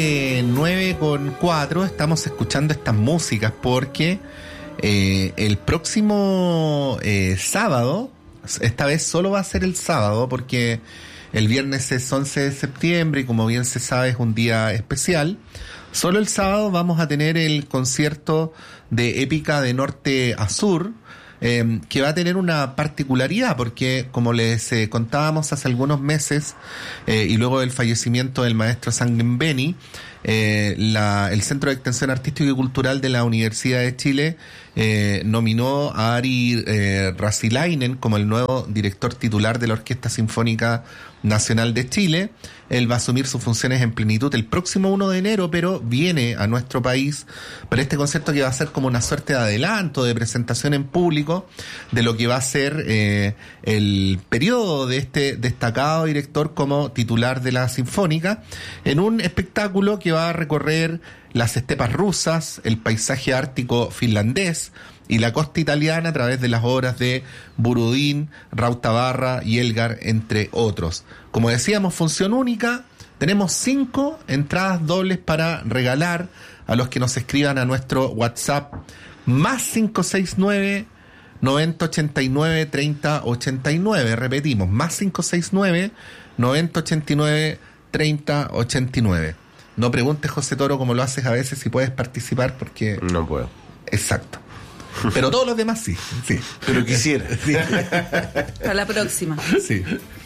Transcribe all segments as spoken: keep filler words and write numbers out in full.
nueve con cuatro estamos escuchando estas músicas porque eh, el próximo eh, sábado, esta vez solo va a ser el sábado porque el viernes es once de septiembre y como bien se sabe es un día especial. Solo el sábado vamos a tener el concierto de Épica de Norte a Sur, eh, que va a tener una particularidad porque, como les eh, contábamos hace algunos meses, eh, y luego del fallecimiento del maestro Sangenbeni, eh, la, el Centro de Extensión Artística y Cultural de la Universidad de Chile eh, nominó a Ari eh, Rasilainen como el nuevo director titular de la Orquesta Sinfónica Nacional de Chile. Él va a asumir sus funciones en plenitud el próximo uno de enero, pero viene a nuestro país para este concierto que va a ser como una suerte de adelanto, de presentación en público de lo que va a ser eh, el periodo de este destacado director como titular de la Sinfónica, en un espectáculo que va a recorrer las estepas rusas, el paisaje ártico finlandés y la costa italiana a través de las obras de Burudín, Rautabarra y Elgar, entre otros. Como decíamos, función única. Tenemos cinco entradas dobles para regalar a los que nos escriban a nuestro WhatsApp más cinco seis nueve, noventa ochenta y nueve, treinta ochenta y nueve. Repetimos, más cinco seis nueve, noventa ochenta y nueve, treinta ochenta y nueve. No preguntes, José Toro, como lo haces a veces, si puedes participar porque... No puedo. Exacto. Pero todos los demás sí, sí. Pero quisiera. Sí. Para la próxima. Sí.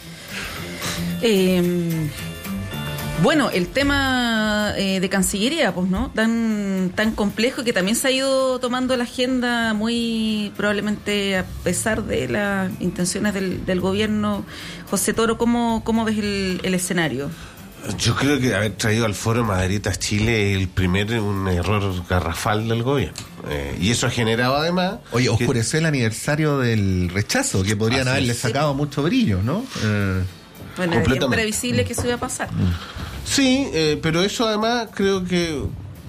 Eh, bueno, el tema eh, de Cancillería, pues, ¿no? Tan, tan complejo que también se ha ido tomando la agenda muy probablemente a pesar de las intenciones del, del gobierno. José Toro, ¿cómo, cómo ves el, el escenario? Yo creo que haber traído al Foro Maderitas Chile es el primer un error garrafal del gobierno. Eh, y eso ha generado además... Oye, que... oscureció el aniversario del rechazo, que podrían haberle sacado mucho brillo, ¿no? Eh... Bueno, era bien previsible que eso iba a pasar. Sí, eh, pero eso además creo que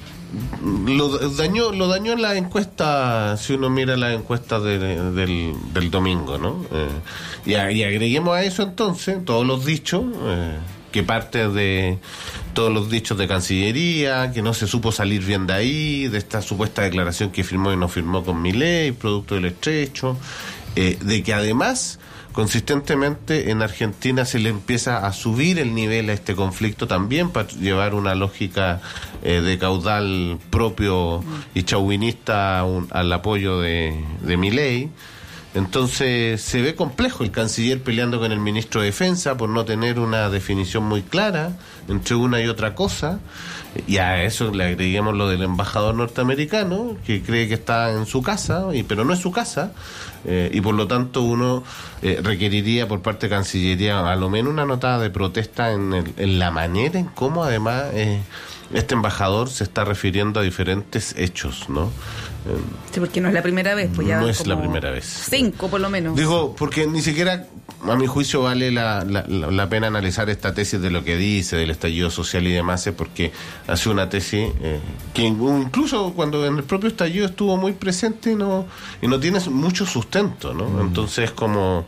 lo dañó lo dañó en la encuesta, si uno mira las encuestas de, del, del domingo, ¿no? Eh, y, a, y agreguemos a eso entonces todos los dichos... Eh, que parte de todos los dichos de Cancillería, que no se supo salir bien de ahí, de esta supuesta declaración que firmó y no firmó con Milei, producto del estrecho, eh, de que además consistentemente en Argentina se le empieza a subir el nivel a este conflicto también para llevar una lógica eh, de caudal propio y chauvinista un, al apoyo de, de Milei. Entonces se ve complejo el canciller peleando con el ministro de Defensa por no tener una definición muy clara entre una y otra cosa, y a eso le agreguemos lo del embajador norteamericano que cree que está en su casa, y pero no es su casa, eh, y por lo tanto uno eh, requeriría por parte de Cancillería a lo menos una nota de protesta en, el, en la manera en cómo además eh, este embajador se está refiriendo a diferentes hechos, ¿no? Sí, porque no es la primera vez, pues ya no es como la primera vez. Cinco, por lo menos. Digo, porque ni siquiera, a mi juicio, vale la, la, la pena analizar esta tesis de lo que dice, del estallido social y demás, porque hace una tesis eh, que incluso cuando en el propio estallido estuvo muy presente y no, y no tiene mucho sustento, ¿no? Mm. Entonces, como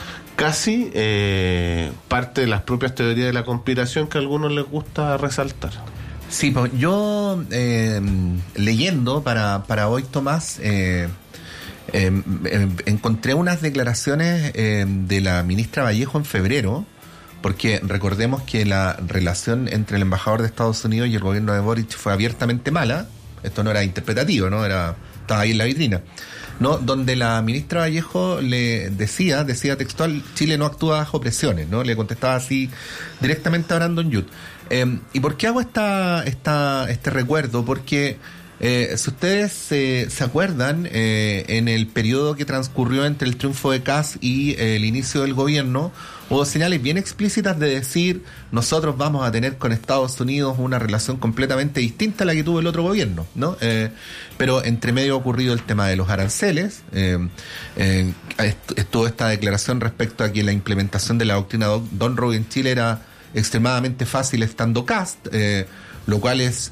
casi eh, parte de las propias teorías de la conspiración que a algunos les gusta resaltar. Sí, pues yo eh, leyendo para, para hoy, Tomás, eh, eh, eh, encontré unas declaraciones eh, de la ministra Vallejo en febrero, porque recordemos que la relación entre el embajador de Estados Unidos y el gobierno de Boric fue abiertamente mala. Esto no era interpretativo, ¿no? Era, estaba ahí en la vitrina, ¿no? Donde la ministra Vallejo le decía, decía textual, Chile no actúa bajo presiones, ¿no? Le contestaba así directamente a Brandon Youth. Eh, ¿Y por qué hago esta, esta, este recuerdo? Porque eh, si ustedes eh, se acuerdan, eh, en el periodo que transcurrió entre el triunfo de Kast y eh, el inicio del gobierno, hubo señales bien explícitas de decir, nosotros vamos a tener con Estados Unidos una relación completamente distinta a la que tuvo el otro gobierno, ¿no? Eh, pero entre medio ha ocurrido el tema de los aranceles, eh, eh, estuvo esta declaración respecto a que la implementación de la doctrina Monroe en Chile era extremadamente fácil estando Kast, eh, lo cual es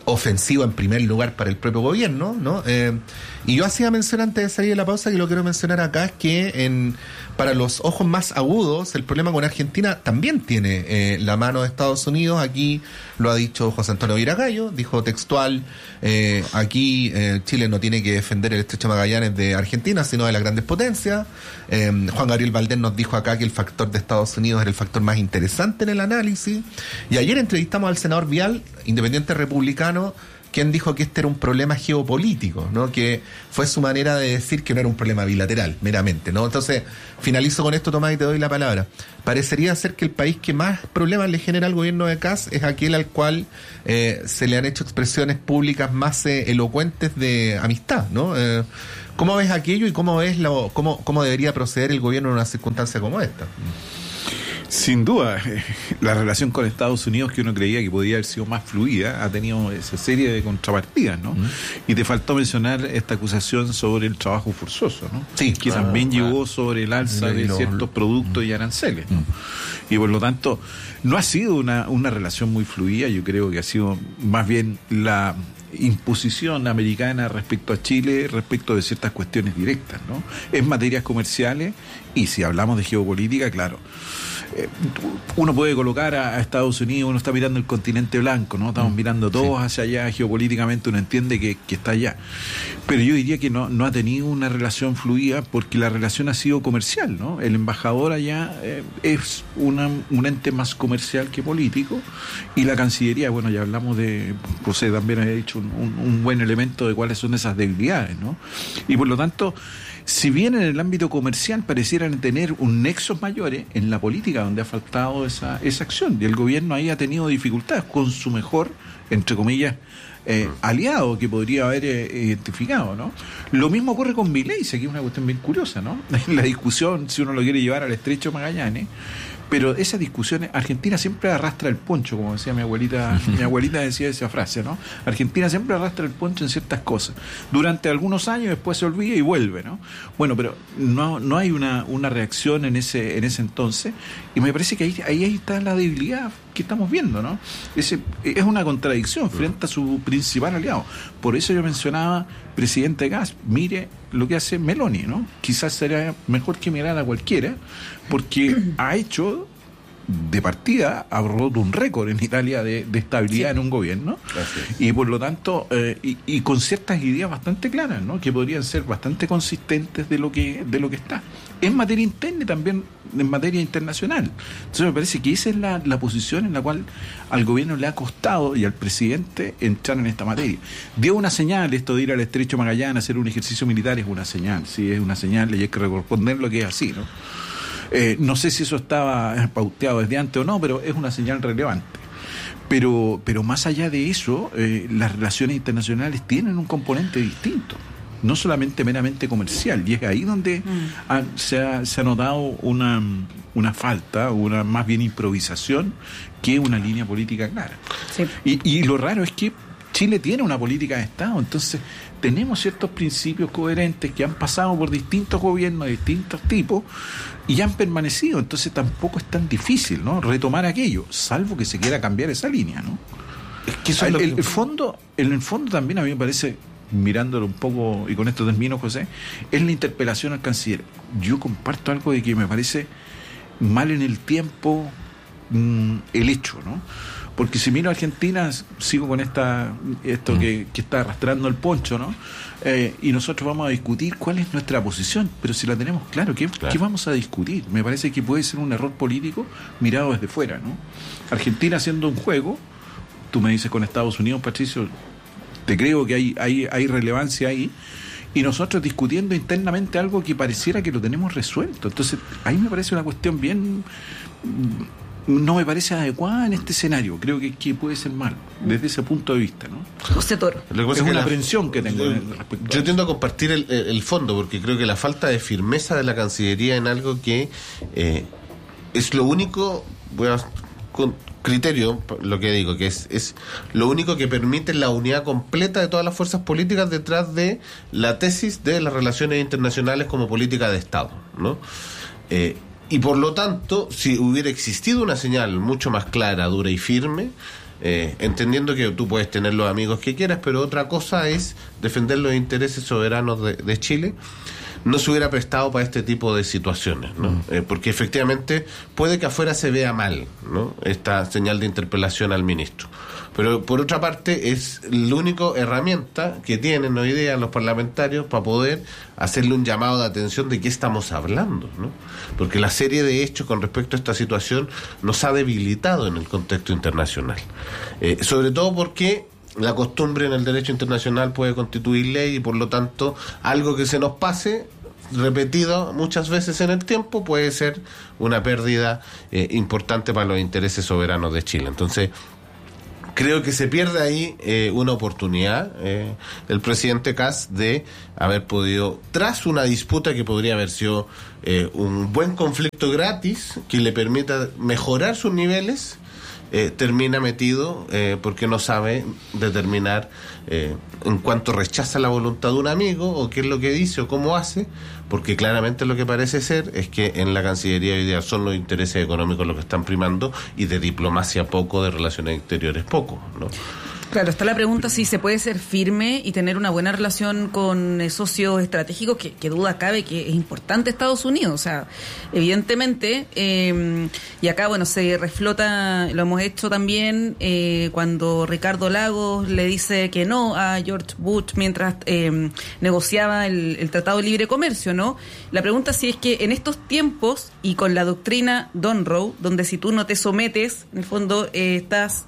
ofensivo en primer lugar para el propio gobierno, ¿no? Eh, y yo hacía mención antes de salir de la pausa, que lo quiero mencionar acá, es que en, para los ojos más agudos, el problema con Argentina también tiene eh, la mano de Estados Unidos. Aquí lo ha dicho José Antonio Viragallo, dijo textual, eh, aquí eh, Chile no tiene que defender el Estrecho de Magallanes de Argentina, sino de las grandes potencias. Eh, Juan Gabriel Valdés nos dijo acá que el factor de Estados Unidos era el factor más interesante en el análisis. Y ayer entrevistamos al senador Vial, independiente republicano, quien dijo que este era un problema geopolítico, ¿no? Que fue su manera de decir que no era un problema bilateral, meramente, ¿no? Entonces, finalizo con esto, Tomás, y te doy la palabra. Parecería ser que el país que más problemas le genera al gobierno de Kast es aquel al cual eh, se le han hecho expresiones públicas más eh, elocuentes de amistad, ¿no? Eh, ¿Cómo ves aquello y cómo ves lo, cómo, cómo debería proceder el gobierno en una circunstancia como esta? Sin duda, la relación con Estados Unidos, que uno creía que podía haber sido más fluida, ha tenido esa serie de contrapartidas, ¿no? Mm. Y te faltó mencionar esta acusación sobre el trabajo forzoso, ¿no? Sí, que claro, también claro. llevó sobre el alza de lo, ciertos lo, productos mm. y aranceles, ¿no? Mm. Y por lo tanto, no ha sido una, una relación muy fluida. Yo creo que ha sido más bien la imposición americana respecto a Chile, respecto de ciertas cuestiones directas, ¿no? En materias comerciales, y si hablamos de geopolítica, claro, eh, uno puede colocar a, a Estados Unidos, uno está mirando el continente blanco, ¿no? Estamos mirando todos sí. hacia allá, geopolíticamente uno entiende que, que está allá. Pero yo diría que no, no ha tenido una relación fluida porque la relación ha sido comercial, ¿no? El embajador allá eh, es una, un ente más comercial que político, y la Cancillería, bueno, ya hablamos de, José también había dicho un, un, un buen elemento de cuáles son esas debilidades, ¿no? Y por lo tanto, si bien en el ámbito comercial parecieran tener un nexos mayores, en la política donde ha faltado esa, esa acción, y el gobierno ahí ha tenido dificultades con su mejor, entre comillas, eh, aliado que podría haber eh, identificado, ¿no? Lo mismo ocurre con Milei, aquí es una cuestión bien curiosa, ¿no? La discusión, si uno lo quiere llevar al Estrecho de Magallanes, pero esa discusión, Argentina siempre arrastra el poncho, como decía mi abuelita, mi abuelita decía esa frase, ¿no? Argentina siempre arrastra el poncho en ciertas cosas. Durante algunos años, después se olvida y vuelve, ¿no? Bueno, pero no, no hay una, una reacción en ese, en ese entonces, y me parece que ahí, ahí está la debilidad que estamos viendo, ¿no? Ese, es una contradicción frente a su principal aliado. Por eso yo mencionaba, presidente Kast, mire lo que hace Meloni, ¿no? Quizás sería mejor que mirar a cualquiera, porque ha hecho, de partida, ha roto un récord en Italia de, de estabilidad sí. en un gobierno. Gracias. Y por lo tanto, eh, y, y con ciertas ideas bastante claras, ¿no? Que podrían ser bastante consistentes de lo que, de lo que está. En materia interna y también en materia internacional. Entonces me parece que esa es la, la posición en la cual al gobierno le ha costado, y al presidente, entrar en esta materia. Dio una señal, esto de ir al Estrecho Magallanes, hacer un ejercicio militar, es una señal, sí, es una señal, y hay que responder lo que es así, ¿no? Eh, no sé si eso estaba pauteado desde antes o no, pero es una señal relevante. Pero, pero más allá de eso, eh, las relaciones internacionales tienen un componente distinto, no solamente meramente comercial, y es ahí donde mm. ha, se, ha, se ha notado una, una falta, una más bien improvisación que una línea política clara. Sí. Y, y lo raro es que Chile tiene una política de Estado, entonces tenemos ciertos principios coherentes que han pasado por distintos gobiernos de distintos tipos y han permanecido, entonces tampoco es tan difícil, ¿no? Retomar aquello, salvo que se quiera cambiar esa línea, ¿no? Es que eso el, es lo que... el fondo, en el fondo también a mí me parece, mirándolo un poco, y con esto termino, José, es la interpelación al canciller. Yo comparto algo de que me parece mal en el tiempo mmm, el hecho, ¿no? Porque si miro a Argentina, sigo con esta esto mm. que, que está arrastrando el poncho, ¿no? Eh, y nosotros vamos a discutir cuál es nuestra posición, pero si la tenemos claro, ¿qué, claro. ¿qué vamos a discutir? Me parece que puede ser un error político mirado desde fuera, ¿no? Argentina haciendo un juego, tú me dices con Estados Unidos, Patricio, te creo que hay, hay, hay relevancia ahí, y nosotros discutiendo internamente algo que pareciera que lo tenemos resuelto. Entonces, ahí me parece una cuestión bien... no me parece adecuada en este escenario. Creo que, que puede ser mal desde ese punto de vista, ¿no? José Toro. Es una aprensión que tengo. Yo, yo tiendo a compartir el, el fondo, porque creo que la falta de firmeza de la Cancillería en algo que eh, es lo único, voy a, con criterio, lo que digo, que es, es lo único que permite la unidad completa de todas las fuerzas políticas detrás de la tesis de las relaciones internacionales como política de Estado, ¿no? Eh, Y por lo tanto, si hubiera existido una señal mucho más clara, dura y firme, eh, entendiendo que tú puedes tener los amigos que quieras, pero otra cosa es defender los intereses soberanos de, de Chile, no se hubiera prestado para este tipo de situaciones, ¿no? Mm. Eh, porque efectivamente puede que afuera se vea mal, ¿no?, esta señal de interpelación al ministro. Pero por otra parte es la única herramienta que tienen hoy día los parlamentarios para poder hacerle un llamado de atención de qué estamos hablando, ¿no? Porque la serie de hechos con respecto a esta situación nos ha debilitado en el contexto internacional. Eh, sobre todo porque la costumbre en el derecho internacional puede constituir ley y por lo tanto algo que se nos pase repetido muchas veces en el tiempo puede ser una pérdida eh, importante para los intereses soberanos de Chile. Entonces creo que se pierde ahí eh, una oportunidad eh, el presidente Kast de haber podido, tras una disputa que podría haber sido eh, un buen conflicto gratis que le permita mejorar sus niveles, Eh, termina metido eh, porque no sabe determinar eh, en cuanto rechaza la voluntad de un amigo o qué es lo que dice o cómo hace, porque claramente lo que parece ser es que en la Cancillería hoy día son los intereses económicos los que están primando y de diplomacia poco, de relaciones exteriores poco, ¿no? Claro, está la pregunta si se puede ser firme y tener una buena relación con eh, socios estratégicos, que, que duda cabe que es importante Estados Unidos, o sea, evidentemente, eh, y acá, bueno, se reflota, lo hemos hecho también eh, cuando Ricardo Lagos le dice que no a George Bush mientras eh, negociaba el, el Tratado de Libre Comercio, ¿no? La pregunta si es que en estos tiempos y con la doctrina Monroe, donde si tú no te sometes, en el fondo eh, estás,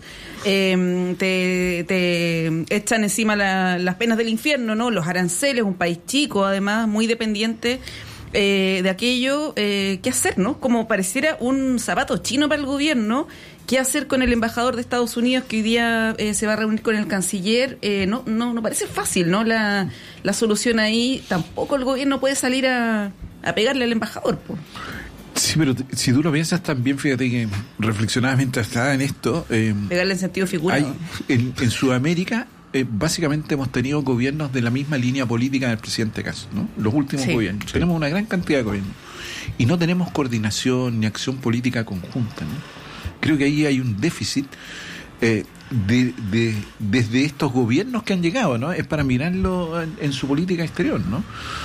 eh, te te echan encima la, las penas del infierno, ¿no? Los aranceles, un país chico, además, muy dependiente eh, de aquello. Eh, ¿Qué hacer, no? Como pareciera un zapato chino para el gobierno. ¿Qué hacer con el embajador de Estados Unidos que hoy día eh, se va a reunir con el canciller? Eh, no, no, no parece fácil, ¿no? La, la solución ahí. Tampoco el gobierno puede salir a, a pegarle al embajador, pues. Sí, pero t- si tú lo piensas también, fíjate que reflexionabas mientras estaba en esto. Eh, Pegarle en sentido figurado. Hay, en, en Sudamérica, eh, básicamente hemos tenido gobiernos de la misma línea política del presidente Kast, ¿no? Los últimos Sí. gobiernos. Sí. Tenemos una gran cantidad de gobiernos. Y no tenemos coordinación ni acción política conjunta, ¿no? Creo que ahí hay un déficit eh, de, de, desde estos gobiernos que han llegado, ¿no? Es para mirarlo en, en su política exterior, ¿no?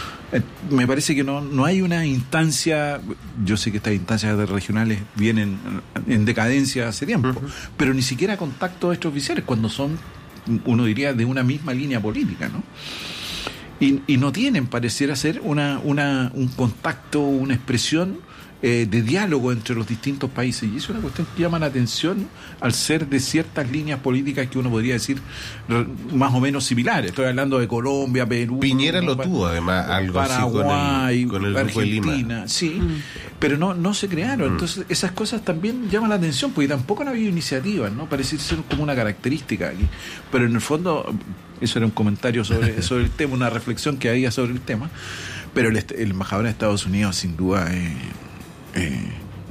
Me parece que no, no hay una instancia, yo sé que estas instancias regionales vienen en decadencia hace tiempo, uh-huh. pero ni siquiera contactos extraoficiales cuando son, uno diría, de una misma línea política, ¿no? Y, y no tienen, pareciera ser, una, una, un contacto, una expresión eh, de diálogo entre los distintos países. Y eso es una cuestión que llama la atención al ser de ciertas líneas políticas que uno podría decir r- más o menos similares. Estoy hablando de Colombia, Perú. Piñera lo pa- tuvo, además, algo Paraguay, así con el, con el Grupo de Lima. Argentina, sí, mm. pero no, no se crearon. Mm. Entonces, esas cosas también llaman la atención, porque tampoco han habido iniciativas, ¿no? Parece ser como una característica aquí. Pero en el fondo, eso era un comentario sobre, sobre el tema, una reflexión que había sobre el tema. Pero el, el embajador de Estados Unidos, sin duda, eh, eh,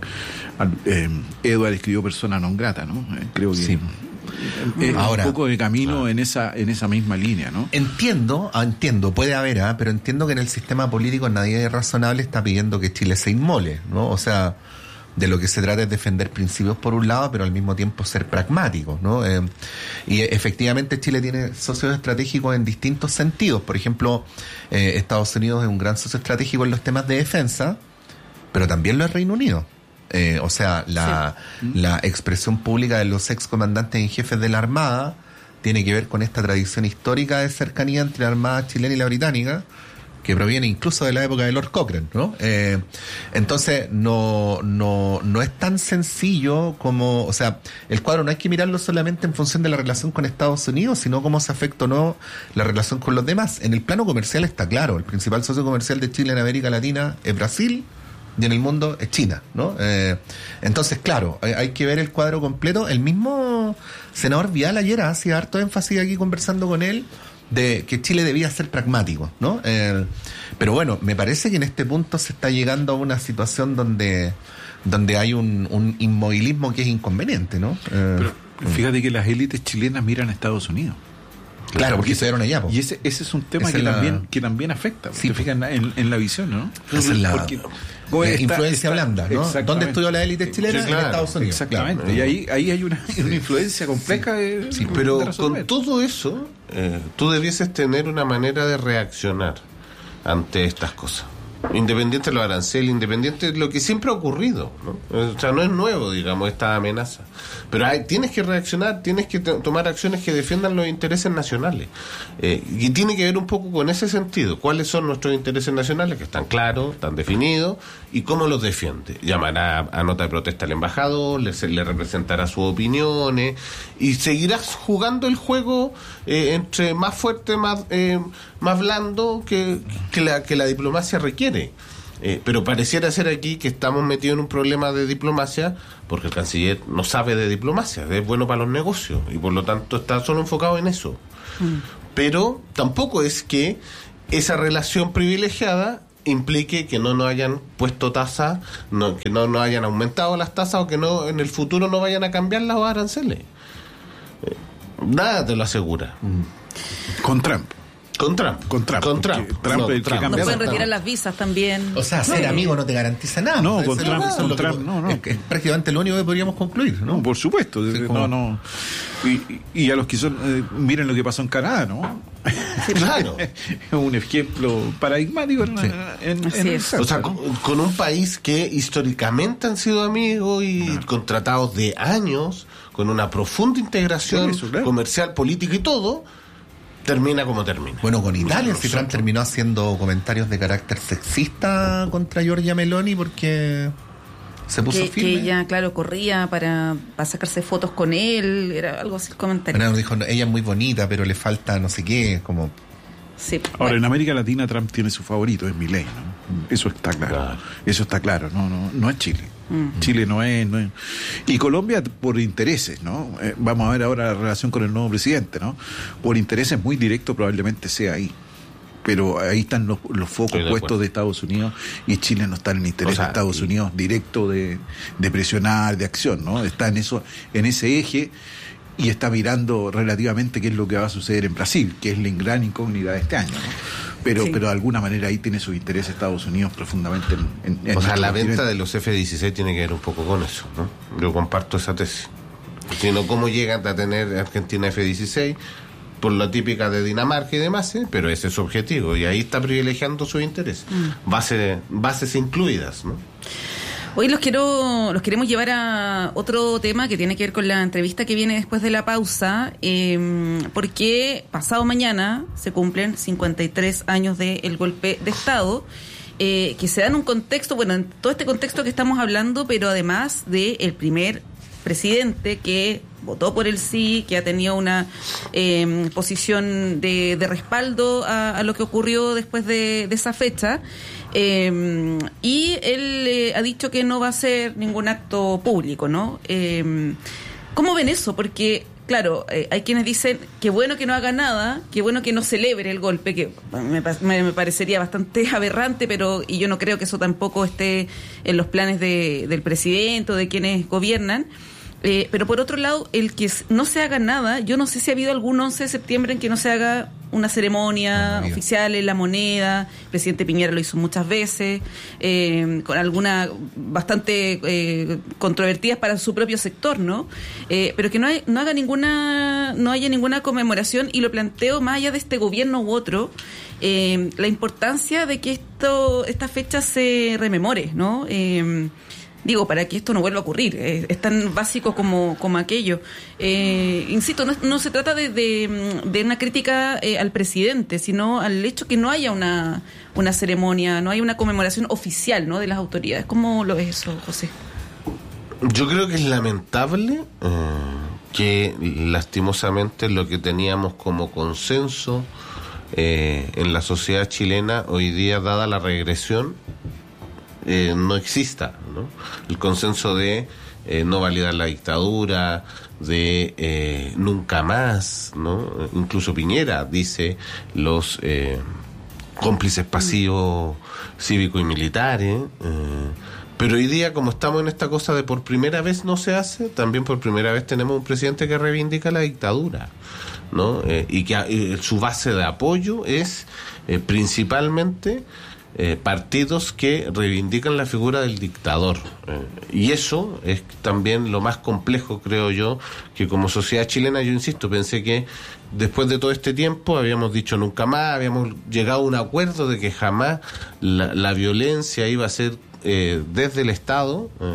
eh, Edward escribió persona non grata, ¿no? Eh, creo que sí. Es Ahora, un poco de camino ah. en esa en esa misma línea, ¿no? Entiendo, entiendo, puede haber, ¿eh? pero entiendo que en el sistema político nadie razonable está pidiendo que Chile se inmole, ¿no? O sea, de lo que se trata es defender principios por un lado, pero al mismo tiempo ser pragmáticos, ¿no? Eh, y efectivamente Chile tiene socios estratégicos en distintos sentidos. Por ejemplo, eh, Estados Unidos es un gran socio estratégico en los temas de defensa, pero también lo es Reino Unido. Eh, o sea, la, sí. la expresión pública de los excomandantes en jefes de la Armada tiene que ver con esta tradición histórica de cercanía entre la Armada chilena y la británica, que proviene incluso de la época de Lord Cochrane, ¿no? Eh, entonces, no, no, no es tan sencillo como, o sea, el cuadro no hay que mirarlo solamente en función de la relación con Estados Unidos, sino cómo se afecta o no la relación con los demás. En el plano comercial está claro, el principal socio comercial de Chile en América Latina es Brasil, y en el mundo es China, ¿no? Eh, entonces, claro, hay, hay que ver el cuadro completo. El mismo senador Vial ayer hacía harto énfasis aquí conversando con él de que Chile debía ser pragmático, ¿no? Eh, pero bueno, me parece que en este punto se está llegando a una situación donde, donde hay un, un inmovilismo que es inconveniente, ¿no? Eh, pero fíjate que las élites chilenas miran a Estados Unidos. Claro, porque se dieron allá. Po. Y ese, ese es un tema Esa que es la- también, que también afecta. Sí, te fijas en, en, en la visión, ¿no? Esa es la- Porque- la como está- influencia está- blanda, ¿no? exactamente. ¿Dónde estudió la élite chilena? Sí, claro. En Estados Unidos. Exactamente. Claro. Y ahí, ahí hay una, una influencia compleja de, Sí, de pero resolver. con todo eso, eh, tú debieses tener una manera de reaccionar ante estas cosas. Independiente de los aranceles, independiente de lo que siempre ha ocurrido, ¿no? O sea, no es nuevo, digamos, esta amenaza. Pero hay, tienes que reaccionar, tienes que t- tomar acciones que defiendan los intereses nacionales. Eh, y tiene que ver un poco con ese sentido. ¿Cuáles son nuestros intereses nacionales? Que están claros, están definidos, y cómo los defiende. Llamará a nota de protesta al embajador, le, se- le representará sus opiniones, y seguirás jugando el juego eh, entre más fuerte, más, eh, más blando que, que, la, que la diplomacia requiere. Eh, pero pareciera ser aquí que estamos metidos en un problema de diplomacia porque el canciller no sabe de diplomacia, es bueno para los negocios y por lo tanto está solo enfocado en eso. Mm. Pero tampoco es que esa relación privilegiada implique que no nos hayan puesto tasas, no, que no nos hayan aumentado las tasas o que no en el futuro no vayan a cambiar los aranceles. Eh, nada te lo asegura. Mm. Con Trump. Con Trump. Con Trump. Con Trump. Trump No, es el que Trump. cambia. Nos pueden Exactamente. retirar las visas también. O sea, ser amigo no te garantiza nada. No, Eso con es Trump- lo- eso es con lo que- Trump, no, no. Es, es prácticamente lo único que podríamos concluir, ¿no? No, por supuesto. Sí, no, como- no. Y, y a los que son, eh, miren lo que pasó en Canadá, ¿no? Claro. Es un ejemplo paradigmático en, Sí. en- Así en el es. centro, O sea, ¿no? con, con un país que históricamente han sido amigos y con tratados de años, con una profunda integración Por eso, claro. comercial, política y todo, termina como termina. Bueno, con Italia, si Nosotros- Trump terminó haciendo comentarios de carácter sexista contra Giorgia Meloni porque se puso que, que firme. ella, claro, corría para, para sacarse fotos con él, era algo así el comentario. Bueno, dijo, no, ella es muy bonita, pero le falta no sé qué, como... Sí, Ahora, bueno. en América Latina Trump tiene su favorito, es Milei, ¿no? Eso está claro. Claro. Eso está claro, no, no, no es Chile. Mm. Chile no es, no es. Y Colombia por intereses, ¿no? Eh, vamos a ver ahora la relación con el nuevo presidente, ¿no? Por intereses muy directos probablemente sea ahí. Pero ahí están los, los focos Estoy de puestos acuerdo. de Estados Unidos y Chile no está en el interés O sea, de Estados y- Unidos directo de, de presionar, de acción, ¿no? Está en eso, en ese eje y está mirando relativamente qué es lo que va a suceder en Brasil, que es la gran incógnita de este año, ¿no? Pero, Sí. pero de alguna manera ahí tiene su interés Estados Unidos profundamente en, en- en O sea, nuestro la continente. venta de los F dieciséis tiene que ver un poco con eso, ¿no? Yo comparto esa tesis. Sino cómo llegan a tener Argentina F dieciséis por la típica de Dinamarca y demás, ¿eh? Pero ese es su objetivo y ahí está privilegiando sus intereses. Base, bases incluidas, ¿no? Hoy los quiero, los queremos llevar a otro tema que tiene que ver con la entrevista que viene después de la pausa, eh, porque pasado mañana se cumplen cincuenta y tres años del golpe de Estado, eh, que se da en un contexto, bueno, en todo este contexto que estamos hablando, pero además de el primer presidente que votó por el sí, que ha tenido una eh, posición de, de respaldo a, a lo que ocurrió después de, de esa fecha. Eh, y él eh, ha dicho que no va a ser ningún acto público, ¿no? Eh, ¿Cómo ven eso? Porque, claro, eh, hay quienes dicen que bueno que no haga nada, que bueno que no celebre el golpe, que me, pa- me, me parecería bastante aberrante, pero y yo no creo que eso tampoco esté en los planes de, del presidente o de quienes gobiernan. Eh, pero por otro lado, el que s- no se haga nada, yo no sé si ha habido algún once de septiembre en que no se haga una ceremonia No, no ha habido. oficial en La Moneda. El presidente Piñera lo hizo muchas veces, eh, con algunas bastante eh, controvertidas para su propio sector, ¿no? Eh, pero que no, hay, no haga ninguna, no haya ninguna conmemoración, y lo planteo más allá de este gobierno u otro, eh, la importancia de que esto, esta fecha se rememore, ¿no? Eh, Digo, para que esto no vuelva a ocurrir. Es, es tan básico como, como aquello. Eh, insisto, no, no se trata de, de, de una crítica eh, al presidente, sino al hecho que no haya una, una ceremonia, no haya una conmemoración oficial, ¿no?, de las autoridades. ¿Cómo lo ves eso, José? Yo creo que es lamentable eh, que lastimosamente lo que teníamos como consenso eh, en la sociedad chilena hoy día, dada la regresión, eh, no exista, ¿no? El consenso de eh, no validar la dictadura, de eh, nunca más, ¿no? Incluso Piñera dice los eh, cómplices pasivos cívicos y militares, eh, Pero hoy día, como estamos en esta cosa de por primera vez no se hace, también por primera vez tenemos un presidente que reivindica la dictadura, ¿no? Eh, y que eh, su base de apoyo es eh, principalmente eh, partidos que reivindican la figura del dictador. Eh, y eso es también lo más complejo, creo yo, que como sociedad chilena, yo insisto, pensé que después de todo este tiempo habíamos dicho nunca más, habíamos llegado a un acuerdo de que jamás la, la violencia iba a ser eh, desde el Estado. Eh.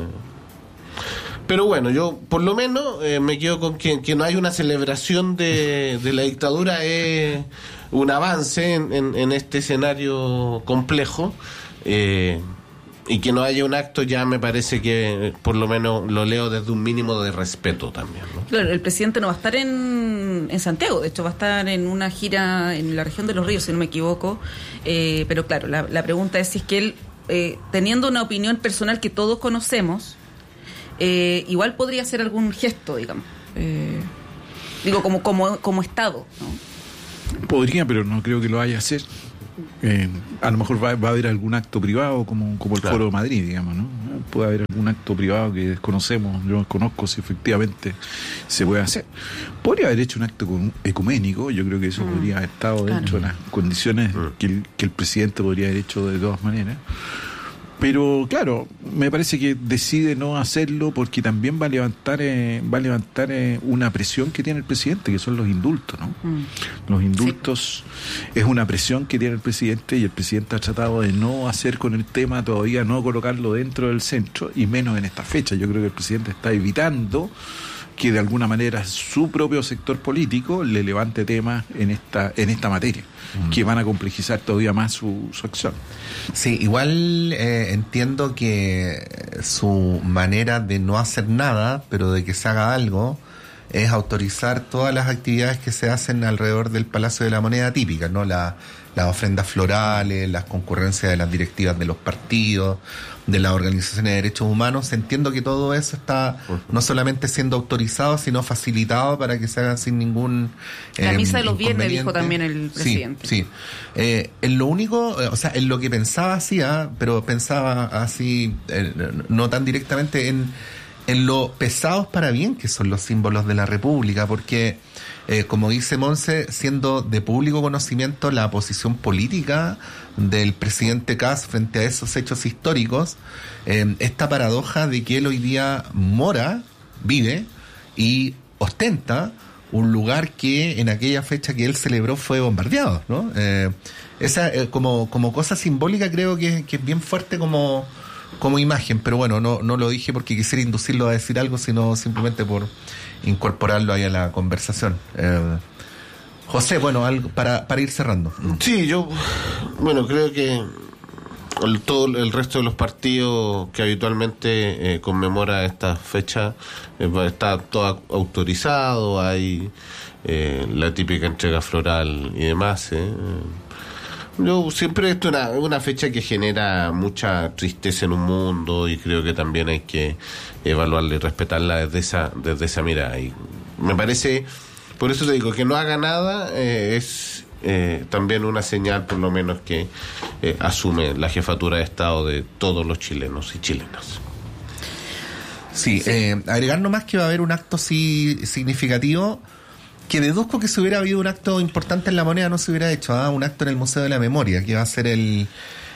Pero bueno, yo por lo menos eh, me quedo con que, que no hay una celebración de, de la dictadura, es un avance en, en, en este escenario complejo. Eh, y que no haya un acto ya me parece que por lo menos lo leo desde un mínimo de respeto también, ¿no? Claro, el presidente no va a estar en, en Santiago, de hecho va a estar en una gira en la región de Los Ríos, si no me equivoco, eh, pero claro, la, la pregunta es si es que él, eh, teniendo una opinión personal que todos conocemos, eh, igual podría hacer algún gesto, digamos, eh, digo, como, como, como Estado, ¿no? Podría, pero no creo que lo vaya a hacer. Eh, a lo mejor va, va a haber algún acto privado como, como el claro. Foro de Madrid, digamos, ¿no? Puede haber algún acto privado que desconocemos, yo desconozco si efectivamente se puede hacer. Podría haber hecho un acto ecuménico, yo creo que eso mm. podría haber estado dentro claro. de las condiciones mm. que, el, que el presidente podría haber hecho de todas maneras. Pero claro, me parece que decide no hacerlo porque también va a levantar eh, va a levantar eh, una presión que tiene el presidente, que son los indultos, ¿no? Mm. Los indultos sí. es una presión que tiene el presidente y el presidente ha tratado de no hacer con el tema, todavía no colocarlo dentro del centro y menos en esta fecha. Yo creo que el presidente está evitando que de alguna manera su propio sector político le levante temas en esta en esta materia, mm. que van a complejizar todavía más su, su acción. Sí, igual eh, entiendo que su manera de no hacer nada, pero de que se haga algo, es autorizar todas las actividades que se hacen alrededor del Palacio de la Moneda típicas, ¿no? La, las ofrendas florales, las concurrencias de las directivas de los partidos, de las organizaciones de derechos humanos. Entiendo que todo eso está no solamente siendo autorizado, sino facilitado para que se haga sin ningún eh, La misa de los viernes, dijo también el presidente. Sí, sí. Eh, en lo único, o sea, en lo que pensaba hacía, pero pensaba así, eh, no tan directamente en, en lo pesados para bien que son los símbolos de la República, porque Eh, como dice Monse, siendo de público conocimiento la posición política del presidente Kast frente a esos hechos históricos, eh, esta paradoja de que él hoy día mora, vive y ostenta un lugar que en aquella fecha que él celebró fue bombardeado, ¿no? Eh, esa eh, como, como cosa simbólica creo que, que es bien fuerte como, como imagen, pero bueno, no, no lo dije porque quisiera inducirlo a decir algo, sino simplemente por incorporarlo ahí a la conversación. Eh, José, bueno, algo para, para ir cerrando. Sí, yo, bueno, creo que el, todo el resto de los partidos que habitualmente eh, conmemora esta fecha eh, está todo autorizado, hay eh, la típica entrega floral y demás. Eh. Yo siempre esto es una, una fecha que genera mucha tristeza en un mundo y creo que también hay que evaluarla y respetarla desde esa desde esa mirada. Y me parece, por eso te digo, que no haga nada eh, es eh, también una señal, por lo menos, que eh, asume la jefatura de Estado de todos los chilenos y chilenas. Sí, sí. Eh, agregar nomás que va a haber un acto sí significativo, que deduzco que si hubiera habido un acto importante en La Moneda no se hubiera hecho, ¿eh? Un acto en el Museo de la Memoria, que va a ser el,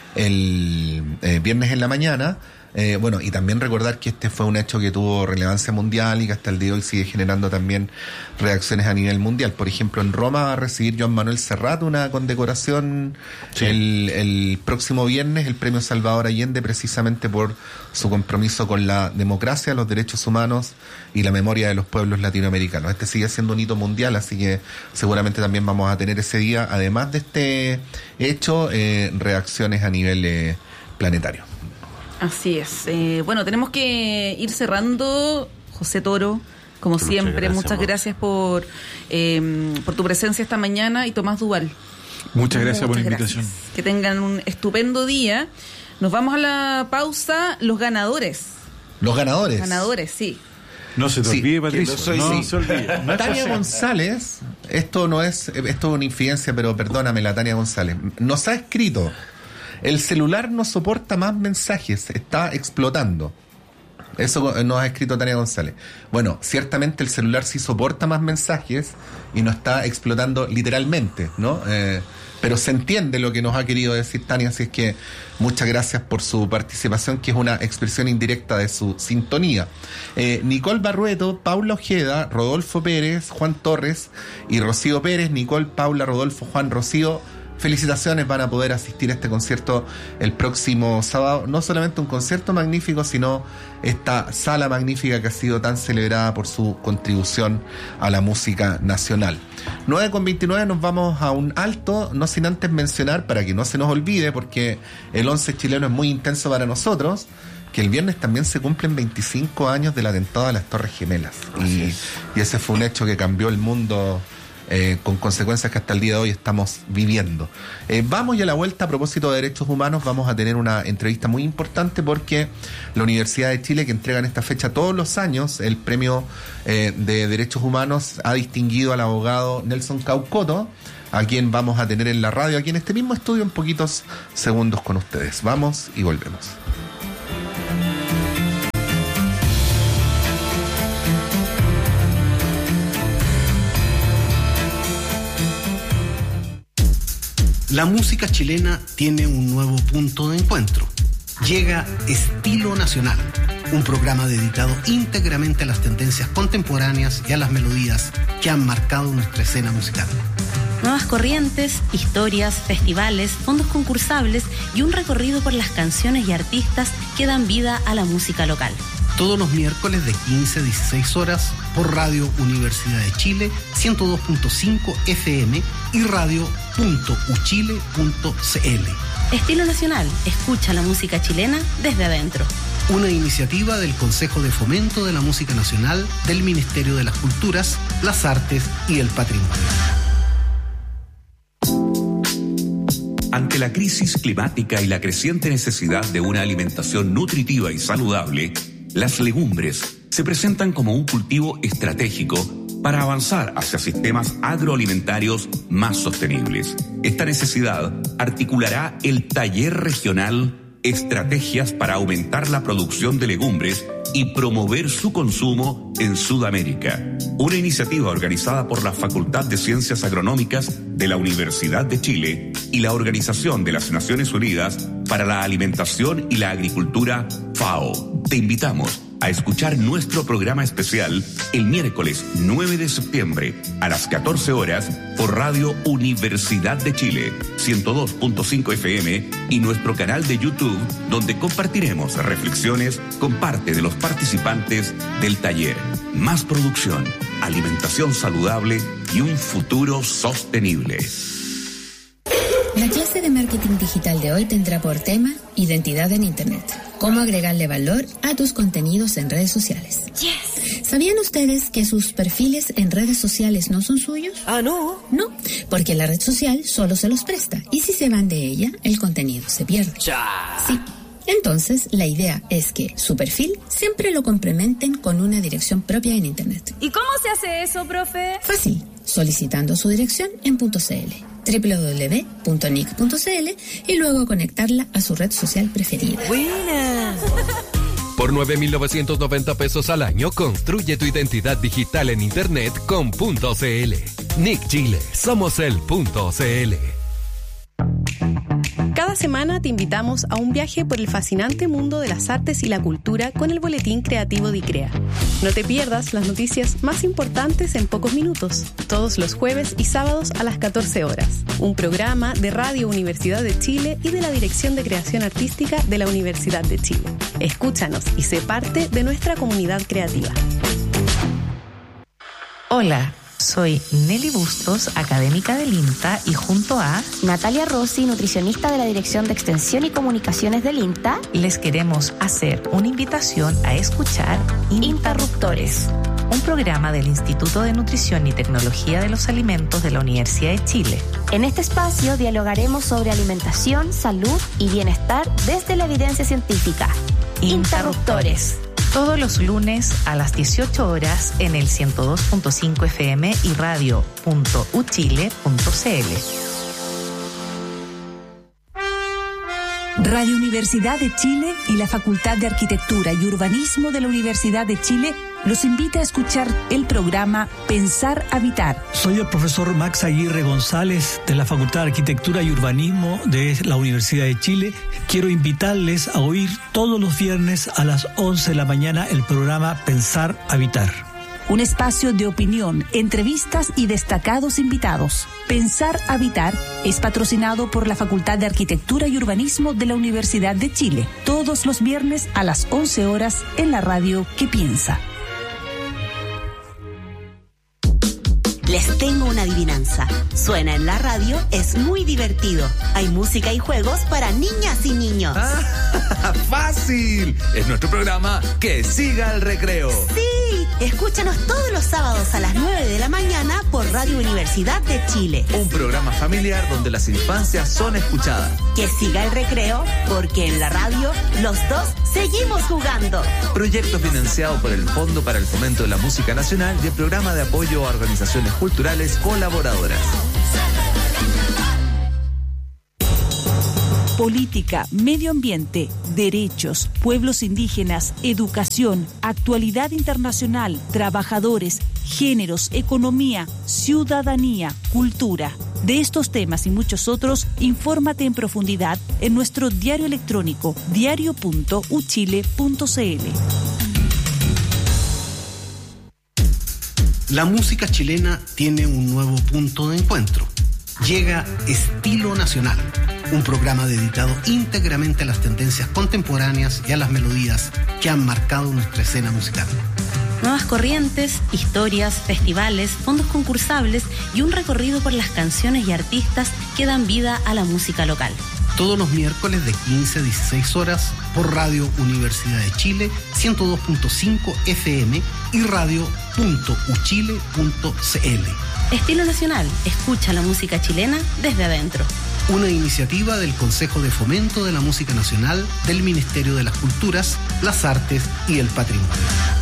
el eh, viernes en la mañana. Eh, bueno, y también recordar que este fue un hecho que tuvo relevancia mundial y que hasta el día de hoy sigue generando también reacciones a nivel mundial. Por ejemplo, en Roma va a recibir Joan Manuel Serrat una condecoración sí. el, el próximo viernes, el Premio Salvador Allende, precisamente por su compromiso con la democracia, los derechos humanos y la memoria de los pueblos latinoamericanos. Este sigue siendo un hito mundial, así que seguramente también vamos a tener ese día, además de este hecho, eh, reacciones a nivel eh, planetario. Así es. Eh, bueno, tenemos que ir cerrando. José Toro, como muchas siempre, gracias, muchas gracias por eh, por tu presencia esta mañana, y Tomás Duval. Muchas gracias muchas por la gracias. invitación. Que tengan un estupendo día. Nos vamos a la pausa. Los ganadores. Los ganadores. Ganadores, sí. No se te sí, olvide, Patricio. No, soy, no sí. se olvide. No Tania González, esto no es, esto es una infidencia, pero perdóname, la Tania González, nos ha escrito el celular no soporta más mensajes, está explotando. Eso nos ha escrito Tania González. Bueno, ciertamente el celular sí soporta más mensajes y no está explotando literalmente, ¿no? Eh, pero se entiende lo que nos ha querido decir Tania, así es que muchas gracias por su participación, que es una expresión indirecta de su sintonía. Eh, Nicole Barrueto, Paula Ojeda, Rodolfo Pérez, Juan Torres y Rocío Pérez. Nicole, Paula, Rodolfo, Juan, Rocío, felicitaciones, van a poder asistir a este concierto el próximo sábado. No solamente un concierto magnífico, sino esta sala magnífica que ha sido tan celebrada por su contribución a la música nacional. nueve con veintinueve, nos vamos a un alto, no sin antes mencionar, para que no se nos olvide, porque el once chileno es muy intenso para nosotros, que el viernes también se cumplen veinticinco años del atentado a las Torres Gemelas. Y, y ese fue un hecho que cambió el mundo, Eh, con consecuencias que hasta el día de hoy estamos viviendo. Eh, vamos y a la vuelta, a propósito de derechos humanos, vamos a tener una entrevista muy importante, porque la Universidad de Chile, que entrega en esta fecha todos los años el premio eh, de derechos humanos, ha distinguido al abogado Nelson Caucoto, a quien vamos a tener en la radio, aquí en este mismo estudio, en poquitos segundos con ustedes. Vamos y volvemos. La música chilena tiene un nuevo punto de encuentro. Llega Estilo Nacional, un programa dedicado íntegramente a las tendencias contemporáneas y a las melodías que han marcado nuestra escena musical. Nuevas corrientes, historias, festivales, fondos concursables y un recorrido por las canciones y artistas que dan vida a la música local. Todos los miércoles de quince a dieciséis horas por Radio Universidad de Chile ciento dos punto cinco F M y radio punto u chile punto c l. Estilo Nacional, escucha la música chilena desde adentro. Una iniciativa del Consejo de Fomento de la Música Nacional del Ministerio de las Culturas, las Artes y el Patrimonio. Ante la crisis climática y la creciente necesidad de una alimentación nutritiva y saludable, las legumbres se presentan como un cultivo estratégico para avanzar hacia sistemas agroalimentarios más sostenibles. Esta necesidad articulará el Taller Regional Estrategias para aumentar la producción de legumbres y promover su consumo en Sudamérica. Una iniciativa organizada por la Facultad de Ciencias Agronómicas de la Universidad de Chile y la Organización de las Naciones Unidas para la Alimentación y la Agricultura, FAO. Te invitamos a escuchar nuestro programa especial el miércoles nueve de septiembre a las catorce horas por Radio Universidad de Chile ciento dos punto cinco F M y nuestro canal de YouTube, donde compartiremos reflexiones con parte de los participantes del taller. Más producción, alimentación saludable y un futuro sostenible. La clase de marketing digital de hoy tendrá por tema identidad en Internet. Cómo agregarle valor a tus contenidos en redes sociales. Yes. ¿Sabían ustedes que sus perfiles en redes sociales no son suyos? Ah, ¿no? No, porque la red social solo se los presta. Y si se van de ella, el contenido se pierde. Ya. Sí. Entonces, la idea es que su perfil siempre lo complementen con una dirección propia en Internet. ¿Y cómo se hace eso, profe? Fácil, solicitando su dirección en .cl, doble u doble u doble u punto n i c punto c l, y luego conectarla a su red social preferida. ¡Buena! Por nueve mil novecientos noventa pesos al año, construye tu identidad digital en Internet con .cl. N I C Chile, somos el .cl. Cada semana te invitamos a un viaje por el fascinante mundo de las artes y la cultura con el boletín creativo de ICREA. No te pierdas las noticias más importantes en pocos minutos, todos los jueves y sábados a las catorce horas. Un programa de Radio Universidad de Chile y de la Dirección de Creación Artística de la Universidad de Chile. Escúchanos y sé parte de nuestra comunidad creativa. Hola. Soy Nelly Bustos, académica del INTA, y junto a Natalia Rossi, nutricionista de la Dirección de Extensión y Comunicaciones del INTA, les queremos hacer una invitación a escuchar Interruptores, un programa del Instituto de Nutrición y Tecnología de los Alimentos de la Universidad de Chile. En este espacio dialogaremos sobre alimentación, salud y bienestar desde la evidencia científica. Interruptores. Todos los lunes a las dieciocho horas en el ciento dos punto cinco F M y radio punto u chile punto c l. Radio Universidad de Chile y la Facultad de Arquitectura y Urbanismo de la Universidad de Chile los invita a escuchar el programa Pensar Habitar. Soy el profesor Max Aguirre González de la Facultad de Arquitectura y Urbanismo de la Universidad de Chile. Quiero invitarles a oír todos los viernes a las once de la mañana el programa Pensar Habitar. Un espacio de opinión, entrevistas y destacados invitados. Pensar Habitar es patrocinado por la Facultad de Arquitectura y Urbanismo de la Universidad de Chile. Todos los viernes a las once horas en la radio que piensa. Les tengo una adivinanza. Suena en la radio, es muy divertido. Hay música y juegos para niñas y niños. Ah, ¡fácil! Es nuestro programa Que Siga el Recreo. ¡Sí! Escúchanos todos los sábados a las nueve de la mañana por Radio Universidad de Chile. Un programa familiar donde las infancias son escuchadas. Que siga el recreo, porque en la radio los dos seguimos jugando. Proyecto financiado por el Fondo para el Fomento de la Música Nacional y el Programa de Apoyo a Organizaciones Culturales Colaboradoras. Política, medio ambiente, derechos, pueblos indígenas, educación, actualidad internacional, trabajadores, géneros, economía, ciudadanía, cultura. De estos temas y muchos otros, infórmate en profundidad en nuestro diario electrónico diario punto u chile punto c l. La música chilena tiene un nuevo punto de encuentro. Llega Estilo Nacional, un programa dedicado íntegramente a las tendencias contemporáneas y a las melodías que han marcado nuestra escena musical. Nuevas corrientes, historias, festivales, fondos concursables y un recorrido por las canciones y artistas que dan vida a la música local. Todos los miércoles de quince a dieciséis horas por Radio Universidad de Chile ciento dos punto cinco F M y radio punto u chile punto c l. Estilo Nacional, escucha la música chilena desde adentro. Una iniciativa del Consejo de Fomento de la Música Nacional del Ministerio de las Culturas, las Artes y el Patrimonio.